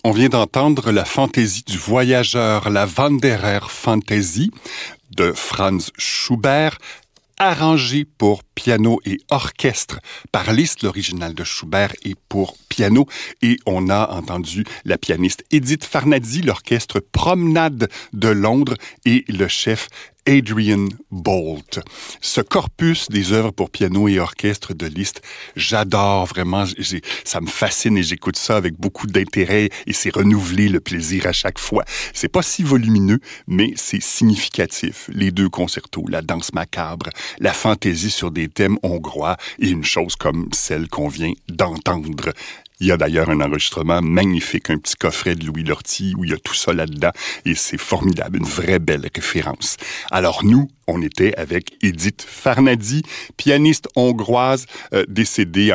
On vient d'entendre la fantaisie du voyageur, la Wanderer Fantasy de Franz Schubert, arrangée pour piano et orchestre par Liszt, l'original de Schubert, et pour piano. Et on a entendu la pianiste Edith Farnady, l'orchestre Promenade de Londres et le chef Adrian Bolt. Ce corpus des œuvres pour piano et orchestre de Liszt, j'adore vraiment, ça me fascine et j'écoute ça avec beaucoup d'intérêt et c'est renouvelé le plaisir à chaque fois. C'est pas si volumineux, mais c'est significatif. Les deux concertos, la danse macabre, la fantaisie sur des thèmes hongrois et une chose comme celle qu'on vient d'entendre. Il y a d'ailleurs un enregistrement magnifique, un petit coffret de Louis Lortie où il y a tout ça là-dedans et c'est formidable, une vraie belle référence. Alors nous, on était avec Edith Farnady, pianiste hongroise décédée en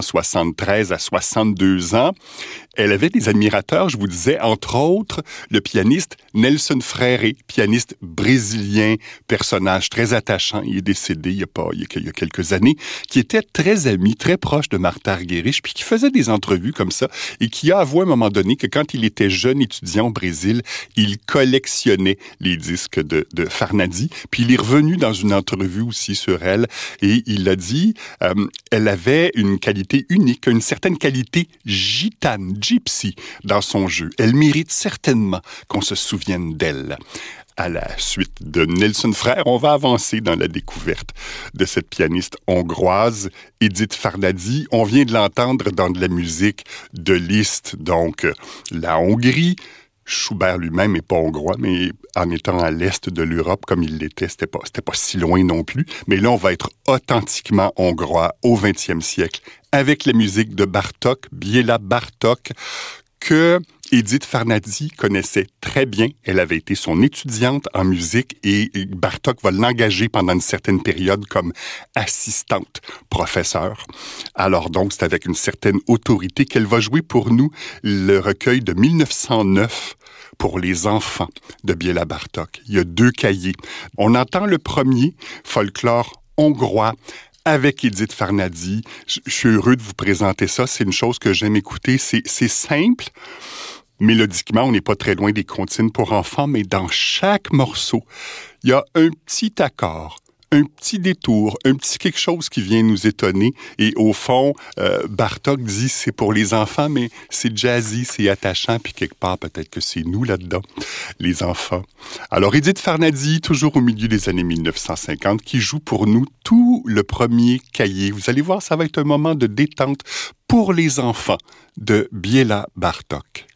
1973 à 62 ans. Elle avait des admirateurs, je vous disais, entre autres, le pianiste Nelson Freire, pianiste brésilien, personnage très attachant. Il est décédé il y a quelques années, qui était très ami, très proche de Martha Argerich, puis qui faisait des entrevues comme ça, et qui a avoué à un moment donné que quand il était jeune étudiant au Brésil, il collectionnait les disques de Farnady, puis il est revenu dans une entrevue aussi sur elle, et il a dit, elle avait une qualité unique, une certaine qualité gitane, gypsy dans son jeu. Elle mérite certainement qu'on se souvienne d'elle. À la suite de Nelson Freire, on va avancer dans la découverte de cette pianiste hongroise, Edith Farnady. On vient de l'entendre dans de la musique de Liszt, donc la Hongrie. Schubert lui-même n'est pas hongrois, mais en étant à l'est de l'Europe, comme il l'était, c'était pas si loin non plus. Mais là, on va être authentiquement hongrois au 20e siècle, avec la musique de Bartók, Béla Bartók, que Edith Farnady connaissait très bien. Elle avait été son étudiante en musique et Bartók va l'engager pendant une certaine période comme assistante professeure. Alors donc, c'est avec une certaine autorité qu'elle va jouer pour nous le recueil de 1909 pour les enfants de Béla Bartók. Il y a 2 cahiers. On entend le premier, folklore hongrois, avec Edith Farnady. Je suis heureux de vous présenter ça. C'est une chose que j'aime écouter. C'est simple. Mélodiquement, on n'est pas très loin des comptines pour enfants, mais dans chaque morceau, il y a un petit accord, un petit détour, un petit quelque chose qui vient nous étonner. Et au fond, Bartók dit c'est pour les enfants, mais c'est jazzy, c'est attachant, puis quelque part, peut-être que c'est nous là-dedans, les enfants. Alors, Edith Farnady, toujours au milieu des années 1950, qui joue pour nous tout le premier cahier. Vous allez voir, ça va être un moment de détente pour les enfants de Béla Bartók.